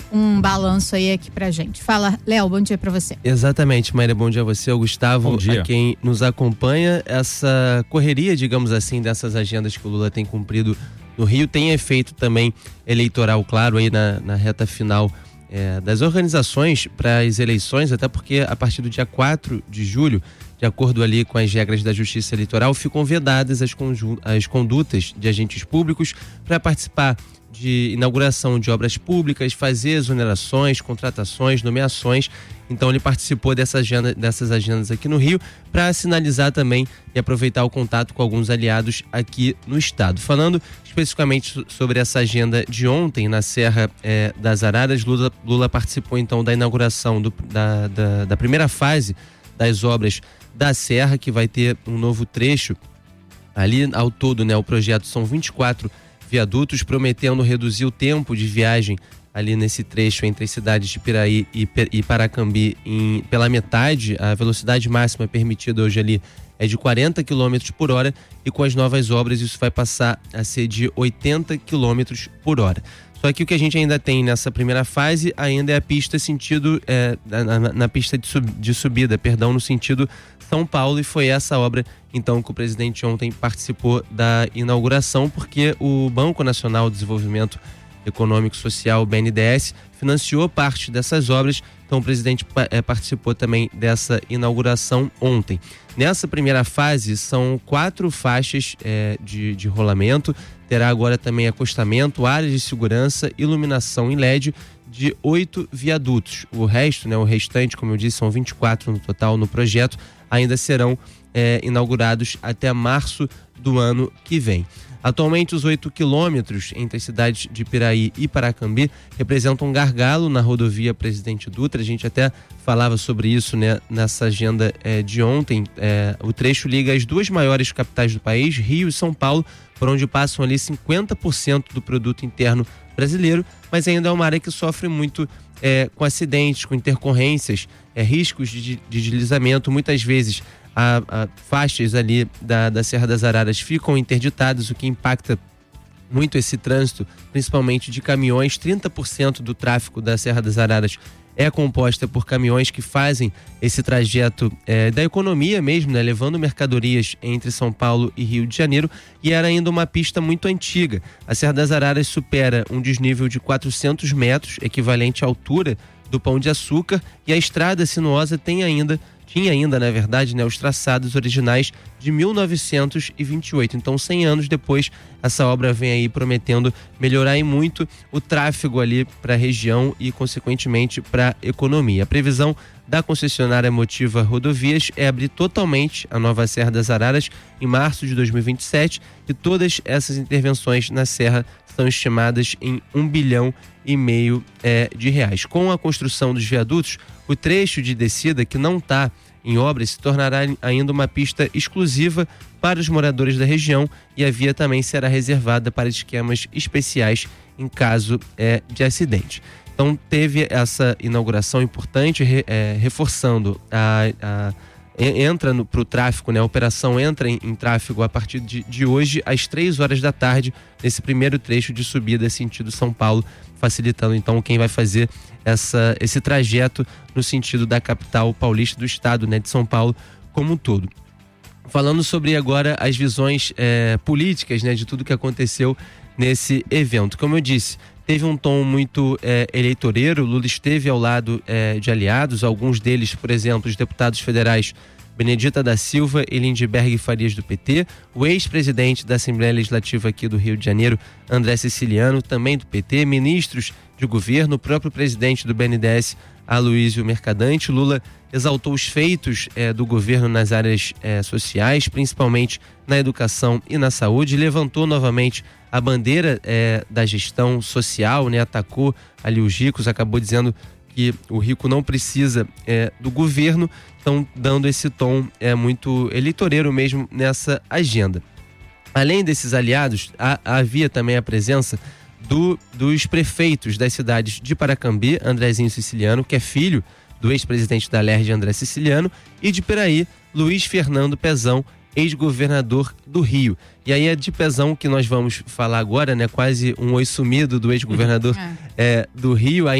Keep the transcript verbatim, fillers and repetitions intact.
um balanço aí aqui pra gente. Fala, Léo, bom dia pra você. Exatamente, Maíra, bom dia a você, ao Gustavo, a quem nos acompanha. Essa correria, digamos assim, dessas agendas que o Lula tem cumprido no Rio tem efeito também eleitoral, claro, aí na, na reta final é, das organizações para as eleições, até porque a partir do dia quatro de julho, de acordo ali com as regras da Justiça Eleitoral, ficam vedadas as, as condutas de agentes públicos para participar de inauguração de obras públicas, fazer exonerações, contratações, nomeações. Então ele participou dessa agenda, dessas agendas aqui no Rio para sinalizar também e aproveitar o contato com alguns aliados aqui no estado. Falando especificamente sobre essa agenda de ontem na Serra é, das Araras, Lula, Lula participou então da inauguração do, da, da, da primeira fase das obras da Serra, que vai ter um novo trecho ali ao todo, né? O projeto são vinte e quatro viadutos, prometendo reduzir o tempo de viagem ali nesse trecho entre as cidades de Piraí e, e Paracambi em, pela metade. A velocidade máxima permitida hoje ali é de quarenta quilômetros por hora e com as novas obras isso vai passar a ser de oitenta quilômetros por hora. Só que o que a gente ainda tem nessa primeira fase ainda é a pista sentido, é, na, na pista de, sub, de subida, perdão, no sentido São Paulo, e foi essa obra então que o presidente ontem participou da inauguração, porque o Banco Nacional de Desenvolvimento Econômico e Social, o B N D E S, financiou parte dessas obras, então o presidente é, participou também dessa inauguração ontem. Nessa primeira fase são quatro faixas é, de, de rolamento, terá agora também acostamento, áreas de segurança, iluminação em L E D de oito viadutos. O resto, né, o restante, como eu disse, são vinte e quatro no total no projeto, ainda serão é, inaugurados até março do ano que vem. Atualmente, os oito quilômetros entre as cidades de Piraí e Paracambi representam um gargalo na rodovia Presidente Dutra. A gente até falava sobre isso, né, nessa agenda é, de ontem. É, o trecho liga as duas maiores capitais do país, Rio e São Paulo, por onde passam ali cinquenta por cento do produto interno brasileiro, mas ainda é uma área que sofre muito é, com acidentes, com intercorrências, é, riscos de, de deslizamento. Muitas vezes a, a faixas ali da, da Serra das Araras ficam interditadas, o que impacta muito esse trânsito, principalmente de caminhões. Trinta por cento do tráfego da Serra das Araras é composta por caminhões que fazem esse trajeto é, da economia mesmo, né, levando mercadorias entre São Paulo e Rio de Janeiro, e era ainda uma pista muito antiga. A Serra das Araras supera um desnível de quatrocentos metros, equivalente à altura do Pão de Açúcar, e a estrada sinuosa tem ainda tinha ainda, na verdade, né, os traçados originais de mil novecentos e vinte e oito. Então, cem anos depois, essa obra vem aí prometendo melhorar e muito o tráfego ali para a região e, consequentemente, para a economia. A previsão da concessionária Motiva Rodovias é abrir totalmente a nova Serra das Araras em março de dois mil e vinte e sete, e todas essas intervenções na Serra são estimadas em um bilhão e meio é, de reais. Com a construção dos viadutos, o trecho de descida que não está em obras se tornará ainda uma pista exclusiva para os moradores da região, e a via também será reservada para esquemas especiais em caso é, de acidente. Então teve essa inauguração importante, re, é, reforçando a, a entra para o tráfego, né? A operação entra em, em tráfego a partir de, de hoje às três horas da tarde, nesse primeiro trecho de subida sentido São Paulo, facilitando então quem vai fazer essa, esse trajeto no sentido da capital paulista, do estado, né, de São Paulo como um todo. Falando sobre agora as visões é, políticas, né, de tudo que aconteceu nesse evento. Como eu disse, teve um tom muito é, eleitoreiro. Lula esteve ao lado é, de aliados, alguns deles, por exemplo, os deputados federais Benedita da Silva e Lindbergh Farias do P T, o ex-presidente da Assembleia Legislativa aqui do Rio de Janeiro, André Siciliano, também do P T, ministros de governo, o próprio presidente do B N D E S, Aloysio Mercadante. Lula exaltou os feitos é, do governo nas áreas é, sociais, principalmente na educação e na saúde, levantou novamente a bandeira é, da gestão social, né? Atacou ali os ricos, acabou dizendo que o rico não precisa é, do governo, então dando esse tom é, muito eleitoreiro mesmo nessa agenda. Além desses aliados, há, havia também a presença do, dos prefeitos das cidades de Paracambi, Andrezinho Siciliano, que é filho do ex-presidente da L E R J, André Siciliano, e de Piraí, Luiz Fernando Pezão, ex-governador do Rio. E aí é de Pezão que nós vamos falar agora, né? Quase um oi sumido do ex-governador é. É, do Rio.